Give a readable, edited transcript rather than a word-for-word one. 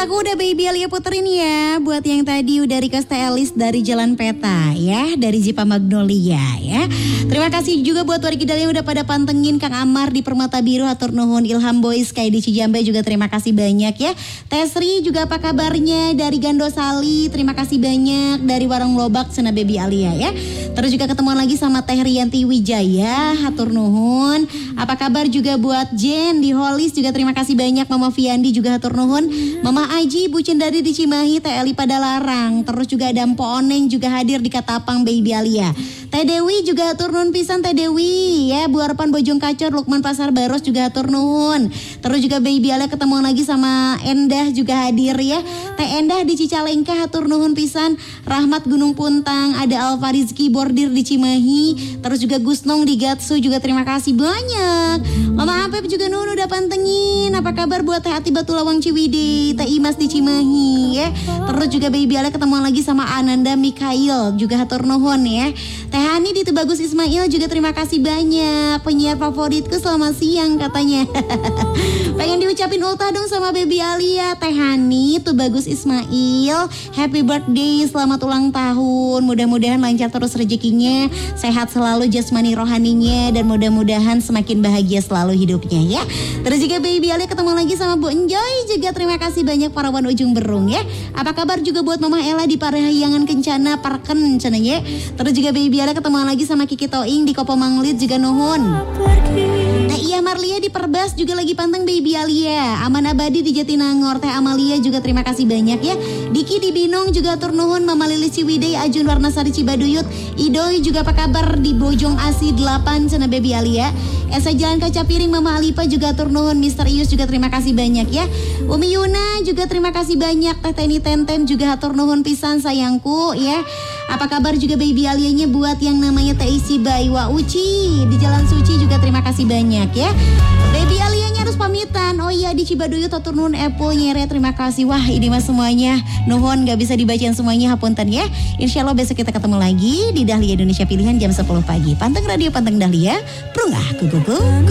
aku udah Baby Alia puterin ya. Buat yang tadi udah request Elis dari Jalan Peta ya, dari Zipa Magnolia ya. Terima kasih juga buat warga Kidal yang udah pada pantengin. Kang Amar di Permata Biru, hatur nuhun. Ilham Boys kayak di Cijambe juga terima kasih banyak ya. Tesri juga apa kabarnya dari Gandosali, terima kasih banyak. Dari Warung Lobak Sena Baby Alia ya. Terus juga ketemuan lagi sama Teh Rianti Wijaya, hatur nuhun. Apa kabar juga buat Jen di Holis juga terima kasih banyak. Mama Viandi juga hatur nuhun. Mama Aji, Bu Cendari di Cimahi, Teh Eli Padalarang. Terus juga ada Mpo Oneng juga hadir di Katapang Baby Alia. Teh Dewi juga hatur nuhun pisan Teh Dewi ya. Bu Arpan Bojong Kacor, Lukman Pasar Baros juga hatur nuhun. Terus juga Baby Alia ketemuan lagi sama Endah juga hadir ya. Teh Endah di Cicalengka hatur nuhun pisan. Rahmat Gunung Puntang, ada Alfa Rizky Bordir di Cimahi. Terus juga Gusnong di Gatsu juga terima kasih banyak. Mama Apep juga nuhun udah pantengin. Apa kabar buat Teh Ati Batulawang Ciwidey, Teh Imas di Cimahi ya. Terus juga Baby Alia ketemuan lagi sama Ananda Mikhail juga hatur nuhun ya. Teh Hani di Tubagus Ismail juga terima kasih banyak. Penyiar favoritku selamat siang katanya. Pengen diucapin ultah dong sama Baby Alia. Teh Hani Tubagus Ismail, happy birthday, selamat ulang tahun. Mudah-mudahan lancar terus rezekinya, sehat selalu jasmani rohaninya, dan mudah-mudahan semakin bahagia selalu hidupnya ya. Terus juga Baby Alia ketemu lagi sama Bu Enjoy juga terima kasih banyak Parawan Ujung Berung ya. Apa kabar juga buat Mama Ella di Parahyangan Kencana Parken cenanya. Terus juga Baby Alia ketemu lagi sama Kiki Toing di Kopo Manglit juga nuhun. Teh Iya Marlia di Perbas juga lagi panteng Baby Alia. Aman Abadi di Jatinangor, Teh Amalia juga terima kasih banyak ya. Diki di Binong juga atur nuhun. Mama Lili Ciwidey, Ajun Warnasari Cibaduyut, Idoy juga apa kabar di Bojong Asi 8 sana Baby Alia. Esa Jalan Kaca Piring Mama Alipa juga atur nuhun. Mister Ius juga terima kasih banyak ya. Umi Yuna juga terima kasih banyak. Teh Teni Tenten juga atur nuhun pisan sayangku ya. Apa kabar juga Baby Alianya buat yang namanya Teh Isi Baiwa Uci di Jalan Suci juga terima kasih banyak ya. Baby Alianya harus pamitan. Oh iya di Cibaduyut atur nuhun Apple Nyere terima kasih. Wah ini mah semuanya nuhun gak bisa dibacain semuanya hapunten ya. Insya Allah besok kita ketemu lagi di Dahlia Indonesia Pilihan jam 10 pagi. Panteng Radio Panteng Dahlia. Prunggah kuku.